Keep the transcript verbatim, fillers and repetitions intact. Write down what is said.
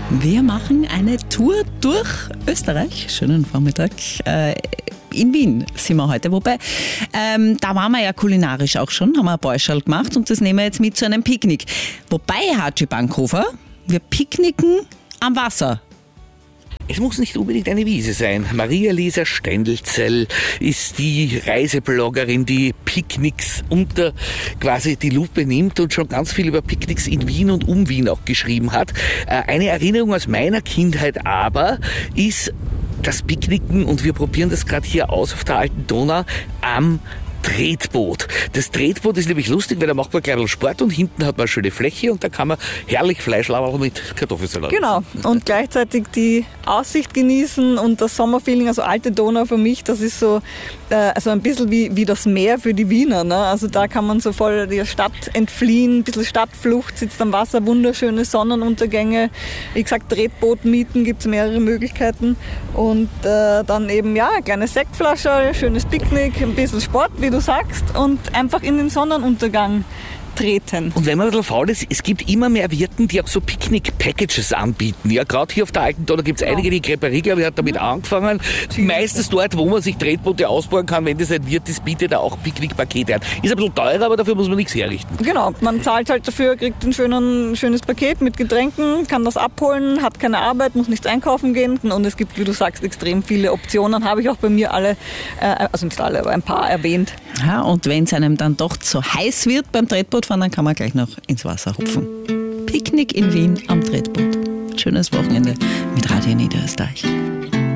Wir machen eine Tour durch Österreich. Schönen Vormittag. Äh, in Wien sind wir heute. Wobei, ähm, da waren wir ja kulinarisch auch schon, haben wir ein Bäuschal gemacht und das nehmen wir jetzt mit zu einem Picknick. Wobei, Hatschi Bankhofer, wir picknicken am Wasser. Es muss nicht unbedingt eine Wiese sein. Maria-Lisa Stendelzell ist die Reisebloggerin, die Picknicks unter quasi die Lupe nimmt und schon ganz viel über Picknicks in Wien und um Wien auch geschrieben hat. Eine Erinnerung aus meiner Kindheit aber ist das Picknicken, und wir probieren das gerade hier aus auf der Alten Donau, am Tretboot. Das Tretboot ist nämlich lustig, weil da macht man gleich ein bisschen Sport und hinten hat man eine schöne Fläche und da kann man herrlich Fleischlaberl mit Kartoffelsalat. Genau. Und gleichzeitig die Aussicht genießen und das Sommerfeeling, also Alte Donau für mich, das ist so äh, also ein bisschen wie, wie das Meer für die Wiener. Ne? Also da kann man so voll der Stadt entfliehen, ein bisschen Stadtflucht, sitzt am Wasser, wunderschöne Sonnenuntergänge. Wie gesagt, Tretboot mieten, gibt es mehrere Möglichkeiten. Und äh, dann eben, ja, eine kleine Sektflasche, schönes Picknick, ein bisschen Sport, wie du sagst, und einfach in den Sonnenuntergang treten. Und wenn man ein bisschen faul ist, es gibt immer mehr Wirten, die auch so Picknick-Packages anbieten. Ja, gerade hier auf der Alten Donau gibt es einige, die Creperie, glaube ich, hat damit ja. angefangen. Meistens dort, wo man sich Tretboote ausbauen kann, wenn das ein Wirt ist, bietet er auch Picknick-Pakete an. Ist ein bisschen teurer, aber dafür muss man nichts herrichten. Genau, man zahlt halt dafür, kriegt ein schönen, schönes Paket mit Getränken, kann das abholen, hat keine Arbeit, muss nichts einkaufen gehen und es gibt, wie du sagst, extrem viele Optionen. Habe ich auch bei mir alle, äh, also nicht alle, aber ein paar erwähnt. Ja, und wenn es einem dann doch zu heiß wird beim Tretboot fahren, dann kann man gleich noch ins Wasser hupfen. Picknick in Wien am Tretboot. Schönes Wochenende mit Radio Niederösterreich.